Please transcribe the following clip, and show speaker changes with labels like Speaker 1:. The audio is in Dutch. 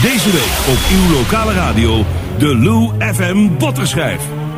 Speaker 1: Deze week op uw lokale radio, de Lou FM Botterschijf.